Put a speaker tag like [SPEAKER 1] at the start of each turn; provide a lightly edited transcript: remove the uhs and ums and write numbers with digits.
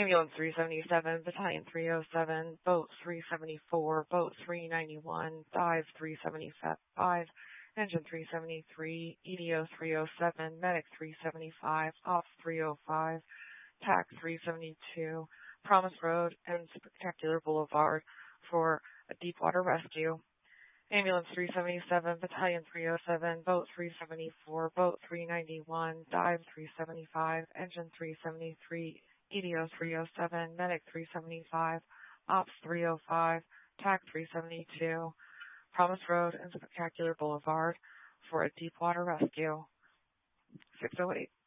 [SPEAKER 1] Ambulance 377, Battalion 307, Boat 374, Boat 391, Dive 375, Engine 373, EDO 307, Medic 375, Ops 305, TAC 372, Promise Road and Spectacular Boulevard for a deepwater rescue. Ambulance 377, Battalion 307, Boat 374, Boat 391, Dive 375, Engine 373, EDO 307, Medic 375, Ops 305, TAC 372, Promise Road and Spectacular Boulevard for a deepwater rescue. 608.